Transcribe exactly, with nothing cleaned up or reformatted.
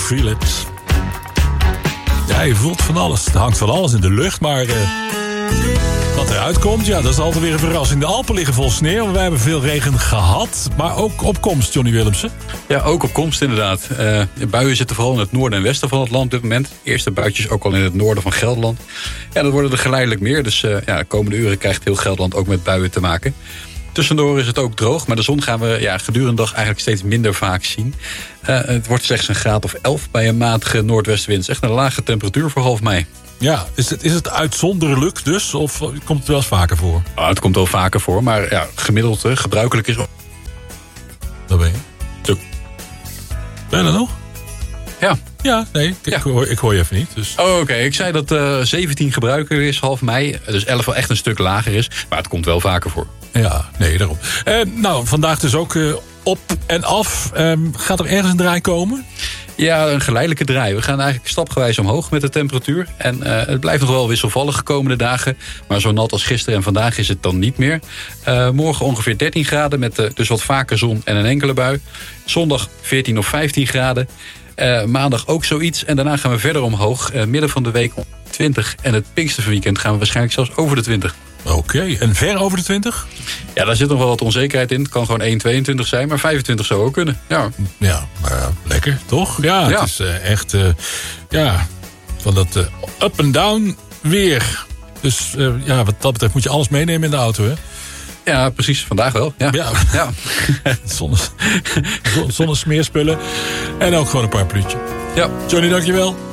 Feel It. Ja, je voelt van alles. Er hangt van alles in de lucht, maar uh, wat eruit komt, ja, dat is altijd weer een verrassing. De Alpen liggen vol sneeuw, wij hebben veel regen gehad, maar ook op komst, Johnny Willemsen. Ja, ook op komst inderdaad. Uh, de buien zitten vooral in het noorden en westen van het land op dit moment. Eerste buitjes ook al in het noorden van Gelderland. Ja, dat worden er geleidelijk meer, dus uh, ja, de komende uren krijgt heel Gelderland ook met buien te maken. Tussendoor is het ook droog, maar de zon gaan we ja, gedurende de dag eigenlijk steeds minder vaak zien. Uh, het wordt slechts een graad of elf bij een matige noordwestenwind. Echt een lage temperatuur voor half mei. Ja, is het, is het uitzonderlijk dus, of komt het wel eens vaker voor? Oh, het komt wel vaker voor, maar ja, gemiddeld uh, gebruikelijk is... Daar ben je. Tuk. Ben je er nog? Ja. Ja, nee, ik, ja. ik, hoor, ik hoor je even niet. Dus. Oh, oké. Okay. Ik zei dat uh, zeventien gebruikelijk is half mei, dus elf wel echt een stuk lager is. Maar het komt wel vaker voor. Ja, nee, daarom. Uh, nou, vandaag dus ook uh, op en af. Um, gaat er ergens een draai komen? Ja, een geleidelijke draai. We gaan eigenlijk stapgewijs omhoog met de temperatuur. En uh, het blijft nog wel wisselvallig de komende dagen. Maar zo nat als gisteren en vandaag is het dan niet meer. Uh, morgen ongeveer dertien graden met uh, dus wat vaker zon en een enkele bui. Zondag veertien of vijftien graden. Uh, maandag ook zoiets. En daarna gaan we verder omhoog. Uh, midden van de week twintig. En het Pinksterweekend gaan we waarschijnlijk zelfs over de twintig. Oké, okay. En ver over de twintig? Ja, daar zit nog wel wat onzekerheid in. Het kan gewoon één komma tweeëntwintig zijn, maar vijfentwintig zou ook kunnen. Ja, ja maar uh, lekker, toch? Ja, ja. Het is uh, echt, uh, ja, van dat uh, up and down weer. Dus uh, ja, wat dat betreft moet je alles meenemen in de auto, hè? Ja, precies. Vandaag wel. Ja. ja. ja. Zonder, zonder smeerspullen. En ook gewoon een parapluutje. Ja. Johnny, dankjewel.